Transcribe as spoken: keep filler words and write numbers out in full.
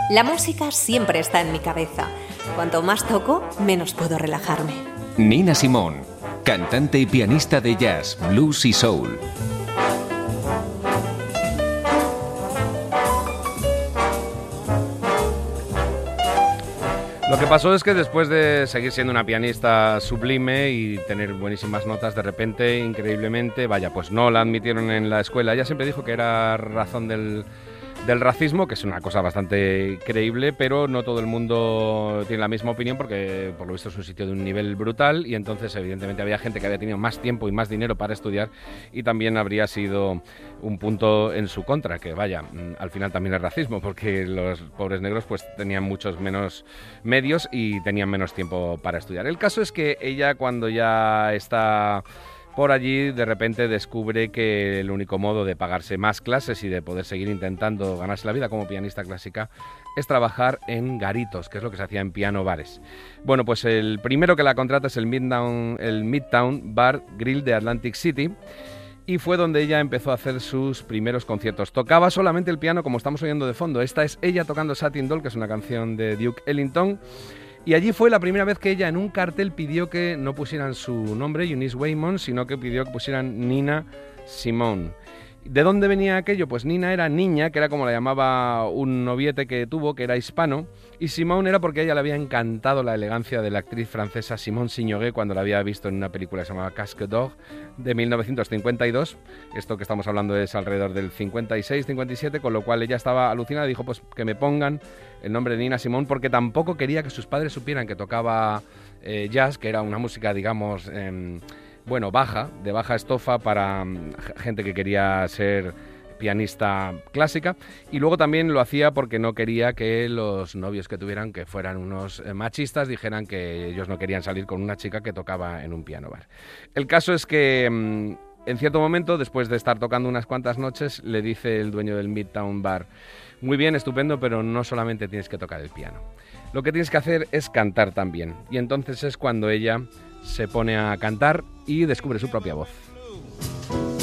La música siempre está en mi cabeza. Cuanto más toco, menos puedo relajarme. Nina Simone, cantante y pianista de jazz, blues y soul. Lo que pasó es que después de seguir siendo una pianista sublime y tener buenísimas notas, de repente, increíblemente, vaya, pues no la admitieron en la escuela. Ella siempre dijo que era razón del, del racismo, que es una cosa bastante creíble, pero no todo el mundo tiene la misma opinión porque, por lo visto, es un sitio de un nivel brutal y entonces, evidentemente, había gente que había tenido más tiempo y más dinero para estudiar y también habría sido un punto en su contra, que vaya, al final también es racismo, porque los pobres negros pues tenían muchos menos medios y tenían menos tiempo para estudiar. El caso es que ella, cuando ya está por allí, de repente descubre que el único modo de pagarse más clases y de poder seguir intentando ganarse la vida como pianista clásica es trabajar en garitos, que es lo que se hacía en piano bares. Bueno, pues el primero que la contrata es el Midtown, el Midtown Bar Grill de Atlantic City, y fue donde ella empezó a hacer sus primeros conciertos. Tocaba solamente el piano, como estamos oyendo de fondo. Esta es ella tocando Satin Doll, que es una canción de Duke Ellington. Y allí fue la primera vez que ella en un cartel pidió que no pusieran su nombre, Eunice Waymon, sino que pidió que pusieran Nina Simone. ¿De dónde venía aquello? Pues Nina era niña, que era como la llamaba un noviete que tuvo, que era hispano, y Simone era porque a ella le había encantado la elegancia de la actriz francesa Simone Signoret cuando la había visto en una película que se llamaba Casque d'Or de mil novecientos cincuenta y dos. Esto que estamos hablando es alrededor del cincuenta y seis cincuenta y siete, con lo cual ella estaba alucinada y dijo pues que me pongan el nombre de Nina Simone, porque tampoco quería que sus padres supieran que tocaba eh, jazz, que era una música, digamos, eh, bueno, baja, de baja estofa para um, gente que quería ser pianista clásica, y luego también lo hacía porque no quería que los novios que tuvieran, que fueran unos eh, machistas, dijeran que ellos no querían salir con una chica que tocaba en un piano bar. El caso es que um, en cierto momento, después de estar tocando unas cuantas noches, le dice el dueño del Midtown Bar: muy bien, estupendo, pero no solamente tienes que tocar el piano. Lo que tienes que hacer es cantar también. Y entonces es cuando ella se pone a cantar y descubre su propia voz.